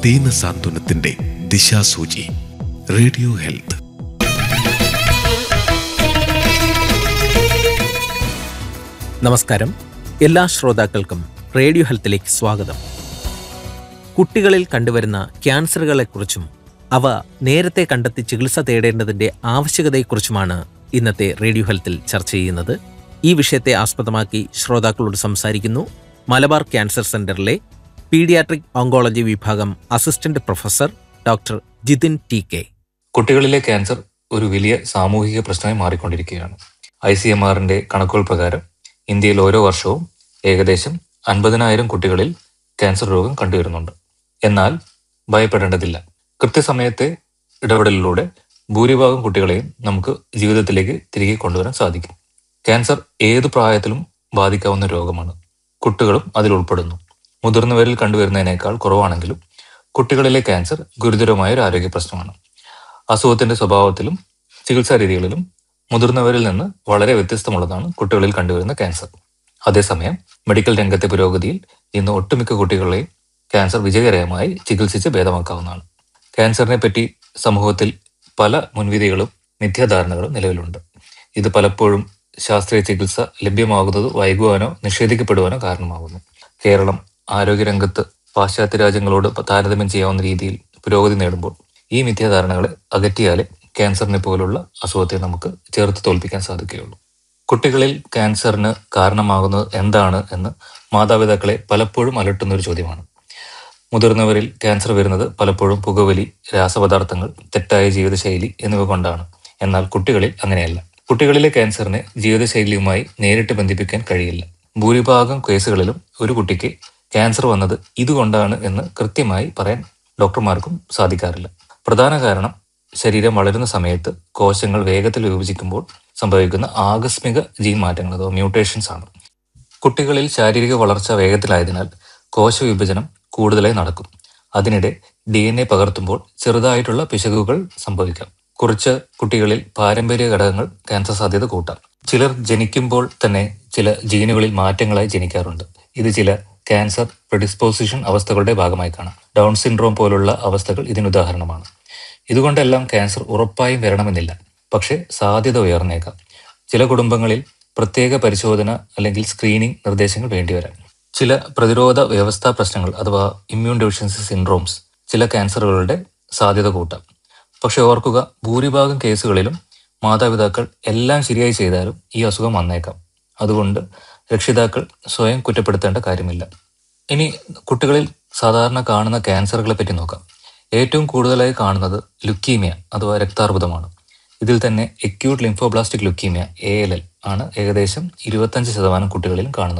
ദീനസാന്ത്വനത്തിന്റെ ദിശാസൂചി. Radio health. നമസ്കാരം. എല്ലാ ശ്രോതാക്കൾക്കും റേഡിയോ ഹെൽത്തിലേക്ക് സ്വാഗതം. കുട്ടികളിൽ കണ്ടുവരുന്ന ക്യാൻസറുകളെക്കുറിച്ചും അവ നേരത്തെ കണ്ടെത്തി ചികിത്സ തേടേണ്ടതിൻ്റെ ആവശ്യകതയെക്കുറിച്ചുമാണ് ഇന്നത്തെ റേഡിയോ ഹെൽത്തിൽ ചർച്ച ചെയ്യുന്നത്. ഈ വിഷയത്തെ ആസ്പദമാക്കി ശ്രോതാക്കളോട് സംസാരിക്കുന്നു മലബാർ ക്യാൻസർ സെന്ററിലെ പീഡിയാട്രിക് ഓങ്കോളജി വിഭാഗം assistant professor doctor Jithin TK. കുട്ടികളിലെ ക്യാൻസർ ഒരു വലിയ സാമൂഹിക പ്രശ്നമായി മാറിക്കൊണ്ടിരിക്കുകയാണ്. ICMR-ന്റെ കണക്കുകൾ പ്രകാരം ഇന്ത്യയിൽ ഓരോ വർഷവും ഏകദേശം 50,000 കുട്ടികളിൽ ക്യാൻസർ രോഗം കണ്ടുവരുന്നുണ്ട്. എന്നാൽ ഭയപ്പെടേണ്ടതില്ല. കൃത്യസമയത്തെ ഇടപെടലിലൂടെ ഭൂരിഭാഗം കുട്ടികളെയും നമുക്ക് ജീവിതത്തിലേക്ക് തിരികെ കൊണ്ടുവരാൻ സാധിക്കും. ക്യാൻസർ ഏതു പ്രായത്തിലും ബാധിക്കാവുന്ന രോഗമാണ്. കുട്ടികളും അതിൽ ഉൾപ്പെടുന്നു. മുതിർന്നവരിൽ കണ്ടുവരുന്നതിനേക്കാൾ കുറവാണെങ്കിലും കുട്ടികളിലെ ക്യാൻസർ ഗുരുതരമായ ഒരു ആരോഗ്യ പ്രശ്നമാണ്. അസുഖത്തിന്റെ സ്വഭാവത്തിലും ചികിത്സാ രീതികളിലും മുതിർന്നവരിൽ നിന്ന് വളരെ വ്യത്യസ്തമുള്ളതാണ് കുട്ടികളിൽ കണ്ടുവരുന്ന ക്യാൻസർ. അതേസമയം മെഡിക്കൽ രംഗത്തെ പുരോഗതിയിൽ ഇന്ന് ഒട്ടുമിക്ക കുട്ടികളെയും ക്യാൻസർ വിജയകരമായി ചികിത്സിച്ച് ഭേദമാക്കാവുന്നതാണ്. ക്യാൻസറിനെ പറ്റി സമൂഹത്തിൽ പല മുൻവിധികളും മിഥ്യാധാരണകളും നിലവിലുണ്ട്. ഇത് പലപ്പോഴും ശാസ്ത്രീയ ചികിത്സ ലഭ്യമാകുന്നത് വൈകുവാനോ നിഷേധിക്കപ്പെടുവാനോ കാരണമാകുന്നു. കേരളം ആരോഗ്യരംഗത്ത് പാശ്ചാത്യ രാജ്യങ്ങളോട് താരതമ്യം ചെയ്യാവുന്ന രീതിയിൽ പുരോഗതി നേടുമ്പോൾ ഈ മിഥ്യാധാരണകളെ അകറ്റിയാലേ ക്യാൻസറിനെ പോലുള്ള അസുഖത്തെ നമുക്ക് ചേർത്ത് തോൽപ്പിക്കാൻ സാധിക്കുകയുള്ളൂ. കുട്ടികളിൽ ക്യാൻസറിന് കാരണമാകുന്നത് എന്താണ് എന്ന് മാതാപിതാക്കളെ പലപ്പോഴും അലട്ടുന്ന ഒരു ചോദ്യമാണ്. മുതിർന്നവരിൽ ക്യാൻസർ വരുന്നത് പലപ്പോഴും പുകവലി, രാസപദാർത്ഥങ്ങൾ, തെറ്റായ ജീവിതശൈലി എന്നിവ കൊണ്ടാണ്. എന്നാൽ കുട്ടികളിൽ അങ്ങനെയല്ല. കുട്ടികളിലെ ക്യാൻസറിനെ ജീവിതശൈലിയുമായി നേരിട്ട് ബന്ധിപ്പിക്കാൻ കഴിയില്ല. ഭൂരിഭാഗം കേസുകളിലും ഒരു കുട്ടിക്ക് ക്യാൻസർ വന്നത് ഇതുകൊണ്ടാണ് എന്ന് കൃത്യമായി പറയാൻ ഡോക്ടർമാർക്കും സാധിക്കാറില്ല. പ്രധാന കാരണം ശരീരം വളരുന്ന സമയത്ത് കോശങ്ങൾ വേഗത്തിൽ വിഭജിക്കുമ്പോൾ സംഭവിക്കുന്ന ആകസ്മിക ജീൻ മാറ്റങ്ങൾ അഥവാ മ്യൂട്ടേഷൻസ് ആണ്. കുട്ടികളിൽ ശാരീരിക വളർച്ച വേഗത്തിലായതിനാൽ കോശവിഭജനം കൂടുതലായി നടക്കും. അതിനിടെ DNA പകർത്തുമ്പോൾ ചെറുതായിട്ടുള്ള പിശകുകൾ സംഭവിക്കാം. കുറച്ച് കുട്ടികളിൽ പാരമ്പര്യ ഘടകങ്ങൾ ക്യാൻസർ സാധ്യത കൂട്ടാം. ചിലർ ജനിക്കുമ്പോൾ തന്നെ ചില ജീനുകളിൽ മാറ്റങ്ങളായി ജനിക്കാറുണ്ട്. ഇത് ചില ക്യാൻസർ പ്രെഡിസ്പോസിഷൻ അവസ്ഥകളുടെ ഭാഗമായി കാണാം. ഡൗൺ സിൻഡ്രോം പോലുള്ള അവസ്ഥകൾ ഇതിനുദാഹരണമാണ്. ഇതുകൊണ്ടെല്ലാം ക്യാൻസർ ഉറപ്പായും വരണമെന്നില്ല, പക്ഷേ സാധ്യത ഉയർന്നേക്കാം. ചില കുടുംബങ്ങളിൽ പ്രത്യേക പരിശോധന അല്ലെങ്കിൽ സ്ക്രീനിംഗ് നിർദ്ദേശങ്ങൾ വേണ്ടിവരാം. ചില പ്രതിരോധ വ്യവസ്ഥാ പ്രശ്നങ്ങൾ അഥവാ ഇമ്മ്യൂൺ ഡെഫിഷ്യൻസി സിൻഡ്രോംസ് ചില ക്യാൻസറുകളുടെ സാധ്യത കൂട്ടാം. പക്ഷെ ഓർക്കുക, ഭൂരിഭാഗം കേസുകളിലും മാതാപിതാക്കൾ എല്ലാം ശരിയായി ചെയ്താലും ഈ അസുഖം വന്നേക്കാം. അതുകൊണ്ട് രക്ഷിതാക്കൾ സ്വയം കുറ്റപ്പെടുത്തേണ്ട കാര്യമില്ല. ഇനി കുട്ടികളിൽ സാധാരണ കാണുന്ന ക്യാൻസറുകളെ പറ്റി നോക്കാം. ഏറ്റവും കൂടുതലായി കാണുന്നത് ലുക്കീമിയ അഥവാ രക്താർബുദമാണ്. ഇതിൽ തന്നെ അക്യൂട്ട് ലിംഫോബ്ലാസ്റ്റിക് ലുക്കീമിയ ALL ആണ് ഏകദേശം 25% കുട്ടികളിലും കാണുന്നത്.